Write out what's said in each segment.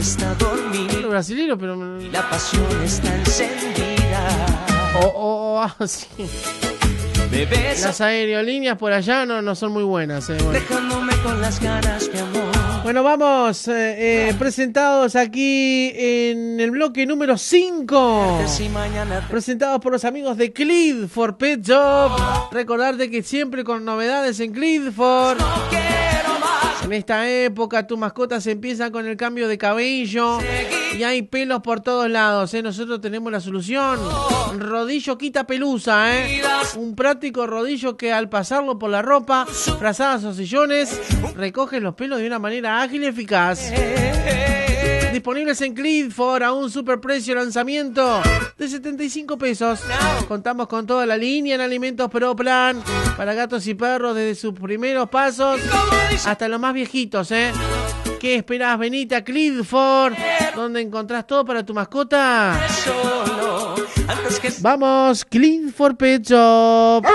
está dormida. Los brasileños, pero... La pasión está encendida. Sí. Me besa, Las aerolíneas por allá no son muy buenas. Bueno. dejándome con las ganas, mi amor. Bueno, vamos, presentados aquí en el bloque número 5. Si mañana te... Presentados por los amigos de Clidford Pet Shop. Recordarte que siempre con novedades en Clidford. No quiero más. En esta época tus mascotas empiezan con el cambio de cabello y hay pelos por todos lados, ¿eh? Nosotros tenemos la solución. Rodillo quita pelusa, ¿eh? Un práctico rodillo que al pasarlo por la ropa, frazadas o sillones, recoge los pelos de una manera ágil y eficaz. Disponibles en Clidford a un superprecio lanzamiento de 75 pesos. Contamos con toda la línea en alimentos Pro Plan para gatos y perros desde sus primeros pasos hasta los más viejitos, ¿eh? ¿Qué esperás? Venite a Clidford, donde encontrás todo para tu mascota. Solo, antes que... Vamos, Clidford Pet Shop.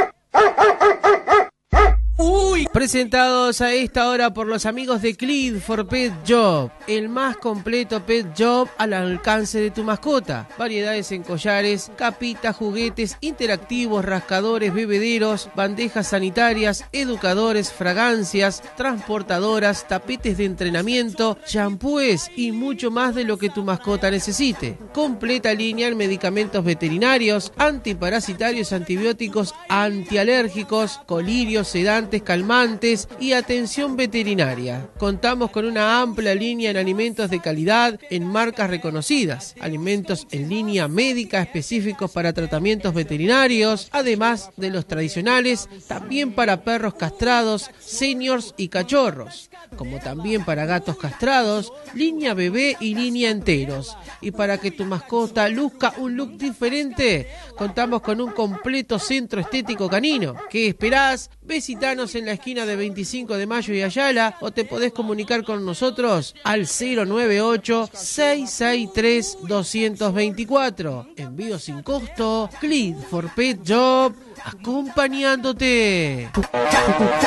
Uy. Presentados a esta hora por los amigos de Clidford Pet Shop, el más completo pet shop al alcance de tu mascota. Variedades en collares, capitas, juguetes, interactivos, rascadores, bebederos, bandejas sanitarias, educadores, fragancias, transportadoras, tapetes de entrenamiento, champúes y mucho más de lo que tu mascota necesite. Completa línea en medicamentos veterinarios, antiparasitarios, antibióticos, antialérgicos, colirios, sedantes, calmantes y atención veterinaria. Contamos con una amplia línea en alimentos de calidad en marcas reconocidas, alimentos en línea médica específicos para tratamientos veterinarios, además de los tradicionales, también para perros castrados, seniors y cachorros, como también para gatos castrados, línea bebé y línea enteros. Y para que tu mascota luzca un look diferente, contamos con un completo centro estético canino. ¿Qué esperás? Visitanos en la esquina de 25 de Mayo y Ayala o te podés comunicar con nosotros al 098-663-224. Envío sin costo. Clidford Pet Shop, acompañándote.